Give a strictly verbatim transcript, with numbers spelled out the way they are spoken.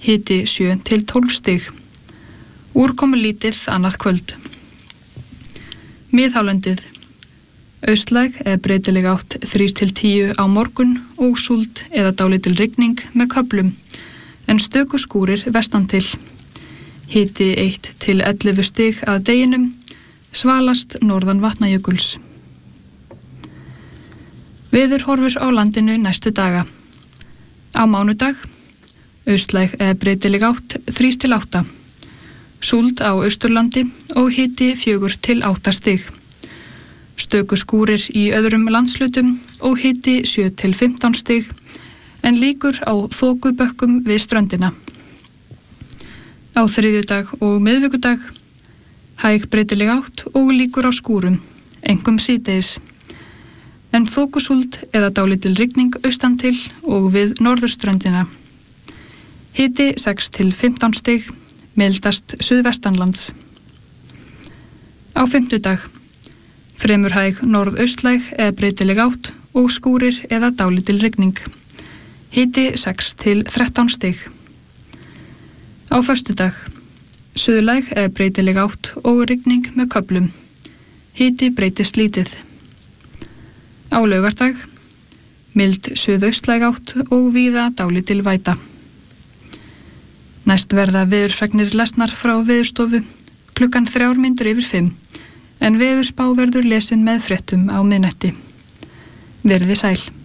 hiti sjö til tólf stig. Úrkomulítið annað kvöld. Miðhálendið. Austlæg eða breytileg átt þrír til tíu á morgun og súld eða dálítil rigning með köflum, en stöku skúrir vestan til. Hiti eitt til ellefu stig að deginum, svalast norðan Vatnajökuls. Veðurhorfur á landinu næstu daga. Á mánudag, austlæg eða breytileg átt þrír til átta. Súld á Austurlandi og hiti fjögur til átta stig. Stöku skúrir í öðrum landslutum og hiti sjö til fimmtán stig, en líkur á þokubökkum við ströndina. Á þriðjudag og miðvikudag, hæg breytileg átt og líkur á skúrum, einkum síðdegis. En þokusúld eða dálítil rigning austan til og við norðurströndina. Hiti sex til fimmtán stig, mildast suðvestanlands. Á fimmtudag, fremur hæg norðaustlæg eða breytileg átt og skúrir eða dálítil rigning. Hiti sex til þrettán stig. Á föstudag, suðlæg eða breytileg átt og rigning með köflum. Hiti breytist lítið. Á laugardag, mild suðaustlæg átt og víða dálítil væta. Næst verða veðurfregnir lesnar frá Veðurstofu klukkan þrjár mínútur yfir fimm, en veðurspá verður lesin með fréttum á miðnætti. Verið sæl.